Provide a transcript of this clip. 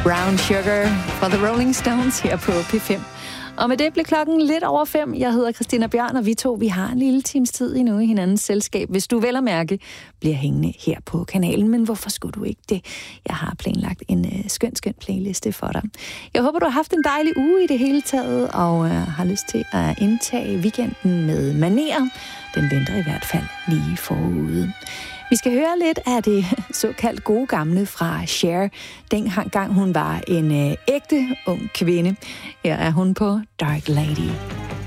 Brown Sugar fra The Rolling Stones her på P5. Og med det blev klokken lidt over 5. Jeg hedder Christina Bjørn, og vi har en lille times tid endnu i hinandens selskab. Hvis du vel at mærke bliver hængende her på kanalen, men hvorfor skulle du ikke det? Jeg har planlagt en skøn playliste for dig. Jeg håber, du har haft en dejlig uge i det hele taget, og har lyst til at indtage weekenden med manerer. Den venter i hvert fald lige forude. Vi skal høre lidt af det såkaldt gode gamle fra Cher, dengang hun var en ægte ung kvinde. Her er hun på Dark Lady.